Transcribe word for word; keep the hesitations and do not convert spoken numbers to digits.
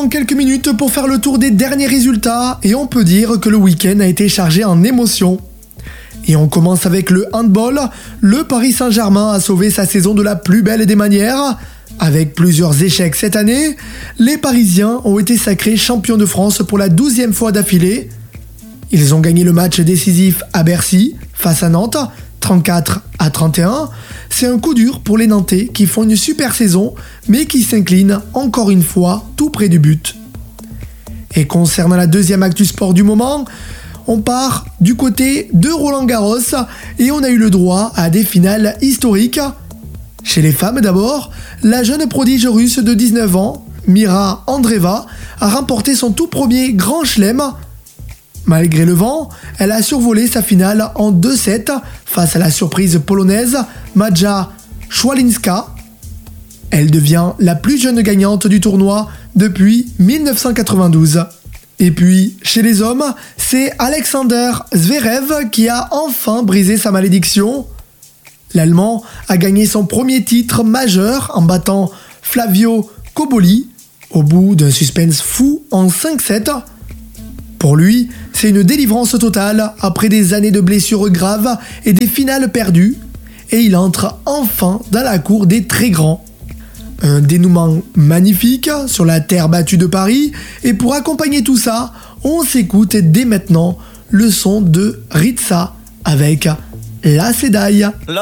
En quelques minutes pour faire le tour des derniers résultats et on peut dire que le week-end a été chargé en émotions. Et on commence avec le handball. Le Paris Saint-Germain a sauvé sa saison de la plus belle des manières. Avec plusieurs échecs cette année, les Parisiens ont été sacrés champions de France pour la douzième fois d'affilée. Ils ont gagné le match décisif à Bercy face à Nantes, trente-quatre à trente et un. C'est un coup dur pour les Nantais qui font une super saison, mais qui s'inclinent encore une fois tout près du but. Et concernant la deuxième actu sport du moment, on part du côté de Roland-Garros et on a eu le droit à des finales historiques. Chez les femmes d'abord, la jeune prodige russe de dix-neuf ans, Mira Andreeva, a remporté son tout premier grand chelem. Malgré le vent, elle a survolé sa finale en deux sept face à la surprise polonaise Maja Szwalinska. Elle devient la plus jeune gagnante du tournoi depuis mille neuf cent quatre-vingt-douze. Et puis, chez les hommes, c'est Alexander Zverev qui a enfin brisé sa malédiction. L'Allemand a gagné son premier titre majeur en battant Flavio Cobolli au bout d'un suspense fou en cinq sept. Pour lui, c'est une délivrance totale après des années de blessures graves et des finales perdues, et il entre enfin dans la cour des très grands. Un dénouement magnifique sur la terre battue de Paris, et pour accompagner tout ça, on s'écoute dès maintenant le son de Ritza avec La Sédaille.